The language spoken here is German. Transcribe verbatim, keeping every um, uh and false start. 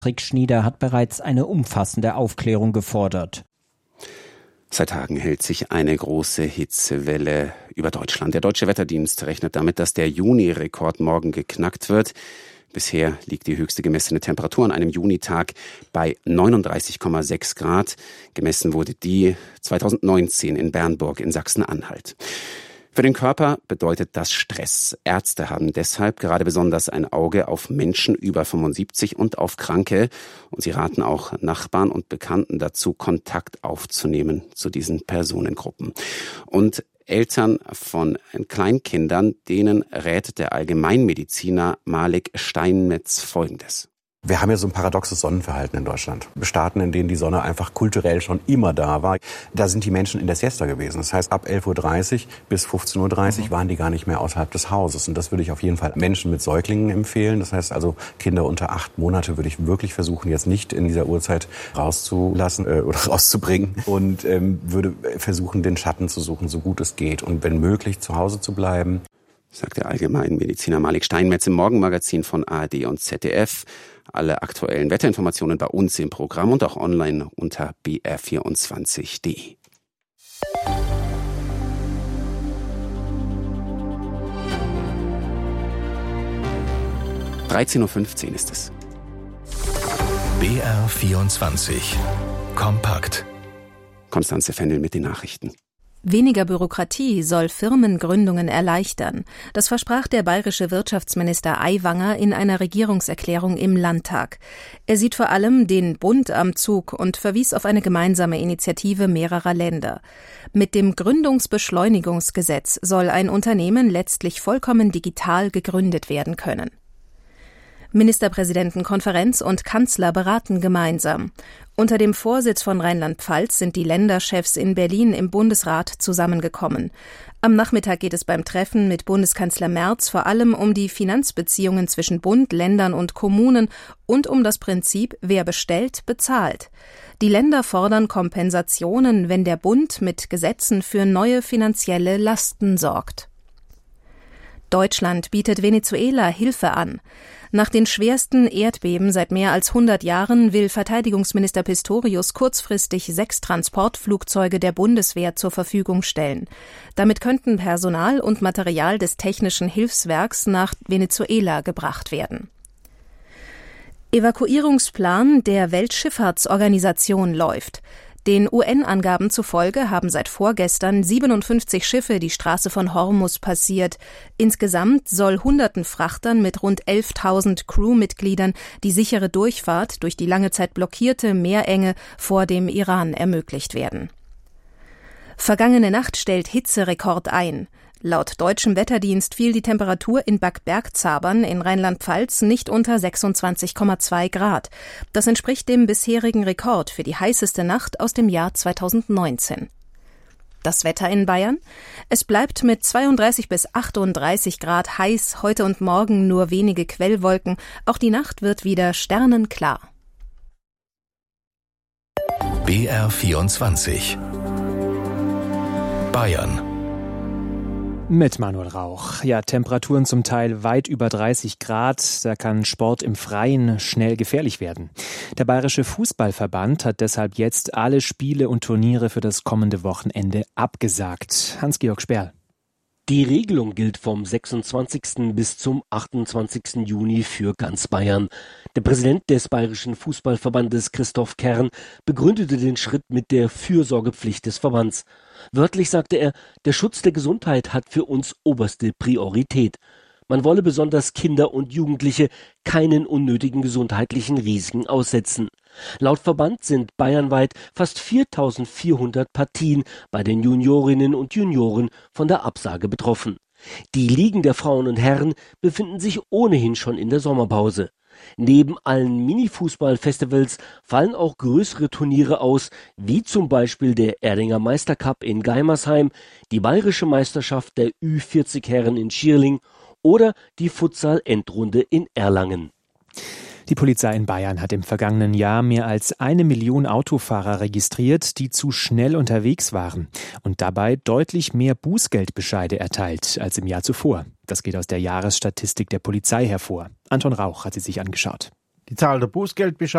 Rick Schnieder hat bereits eine umfassende Aufklärung gefordert. Seit Tagen hält sich eine große Hitzewelle über Deutschland. Der Deutsche Wetterdienst rechnet damit, dass der Juni-Rekord morgen geknackt wird. Bisher liegt die höchste gemessene Temperatur an einem Junitag bei neununddreißig Komma sechs Grad. Gemessen wurde die zweitausendneunzehn in Bernburg in Sachsen-Anhalt. Für den Körper bedeutet das Stress. Ärzte haben deshalb gerade besonders ein Auge auf Menschen über fünfundsiebzig und auf Kranke. Und sie raten auch Nachbarn und Bekannten dazu, Kontakt aufzunehmen zu diesen Personengruppen. Und Eltern von Kleinkindern, denen rät der Allgemeinmediziner Malik Steinmetz Folgendes. Wir haben ja so ein paradoxes Sonnenverhalten in Deutschland. Staaten, in denen die Sonne einfach kulturell schon immer da war. Da sind die Menschen in der Siesta gewesen. Das heißt, ab elf Uhr dreißig bis fünfzehn Uhr dreißig mhm. waren die gar nicht mehr außerhalb des Hauses. Und das würde ich auf jeden Fall Menschen mit Säuglingen empfehlen. Das heißt also, Kinder unter acht Monate würde ich wirklich versuchen, jetzt nicht in dieser Uhrzeit rauszulassen äh, oder rauszubringen. Und ähm, würde versuchen, den Schatten zu suchen, so gut es geht. Und wenn möglich, zu Hause zu bleiben. Sagt der Allgemeinmediziner Malik Steinmetz im Morgenmagazin von A R D und Z D F. Alle aktuellen Wetterinformationen bei uns im Programm und auch online unter b r vierundzwanzig punkt d e. dreizehn Uhr fünfzehn ist es. B R vierundzwanzig. Kompakt. Konstanze Fennel mit den Nachrichten. Weniger Bürokratie soll Firmengründungen erleichtern. Das versprach der bayerische Wirtschaftsminister Aiwanger in einer Regierungserklärung im Landtag. Er sieht vor allem den Bund am Zug und verwies auf eine gemeinsame Initiative mehrerer Länder. Mit dem Gründungsbeschleunigungsgesetz soll ein Unternehmen letztlich vollkommen digital gegründet werden können. Ministerpräsidentenkonferenz und Kanzler beraten gemeinsam. Unter dem Vorsitz von Rheinland-Pfalz sind die Länderchefs in Berlin im Bundesrat zusammengekommen. Am Nachmittag geht es beim Treffen mit Bundeskanzler Merz vor allem um die Finanzbeziehungen zwischen Bund, Ländern und Kommunen und um das Prinzip, wer bestellt, bezahlt. Die Länder fordern Kompensationen, wenn der Bund mit Gesetzen für neue finanzielle Lasten sorgt. Deutschland bietet Venezuela Hilfe an. Nach den schwersten Erdbeben seit mehr als hundert Jahren will Verteidigungsminister Pistorius kurzfristig sechs Transportflugzeuge der Bundeswehr zur Verfügung stellen. Damit könnten Personal und Material des Technischen Hilfswerks nach Venezuela gebracht werden. Evakuierungsplan der Weltschifffahrtsorganisation läuft. Den U N-Angaben zufolge haben seit vorgestern siebenundfünfzig Schiffe die Straße von Hormuz passiert. Insgesamt soll hunderten Frachtern mit rund elftausend Crewmitgliedern die sichere Durchfahrt durch die lange Zeit blockierte Meerenge vor dem Iran ermöglicht werden. Vergangene Nacht stellt Hitzerekord ein. Laut deutschem Wetterdienst fiel die Temperatur in Bad Bergzabern in Rheinland-Pfalz nicht unter sechsundzwanzig Komma zwei Grad. Das entspricht dem bisherigen Rekord für die heißeste Nacht aus dem Jahr zweitausendneunzehn. Das Wetter in Bayern? Es bleibt mit zweiunddreißig bis achtunddreißig Grad heiß, heute und morgen nur wenige Quellwolken. Auch die Nacht wird wieder sternenklar. B R vierundzwanzig. Bayern. Mit Manuel Rauch. Ja, Temperaturen zum Teil weit über dreißig Grad. Da kann Sport im Freien schnell gefährlich werden. Der Bayerische Fußballverband hat deshalb jetzt alle Spiele und Turniere für das kommende Wochenende abgesagt. Hans-Georg Sperl. Die Regelung gilt vom sechsundzwanzigsten bis zum achtundzwanzigsten Juni für ganz Bayern. Der Präsident des Bayerischen Fußballverbandes, Christoph Kern, begründete den Schritt mit der Fürsorgepflicht des Verbands. Wörtlich sagte er, der Schutz der Gesundheit hat für uns oberste Priorität. Man wolle besonders Kinder und Jugendliche keinen unnötigen gesundheitlichen Risiken aussetzen. Laut Verband sind bayernweit fast viertausendvierhundert Partien bei den Juniorinnen und Junioren von der Absage betroffen. Die Ligen der Frauen und Herren befinden sich ohnehin schon in der Sommerpause. Neben allen Mini-Fußball-Festivals fallen auch größere Turniere aus, wie zum Beispiel der Erdinger Meistercup in Geimersheim, die Bayerische Meisterschaft der Ü vierzig Herren in Schierling oder die Futsal-Endrunde in Erlangen. Die Polizei in Bayern hat im vergangenen Jahr mehr als eine Million Autofahrer registriert, die zu schnell unterwegs waren und dabei deutlich mehr Bußgeldbescheide erteilt als im Jahr zuvor. Das geht aus der Jahresstatistik der Polizei hervor. Anton Rauch hat sie sich angeschaut. Die Zahl der Bußgeldbescheide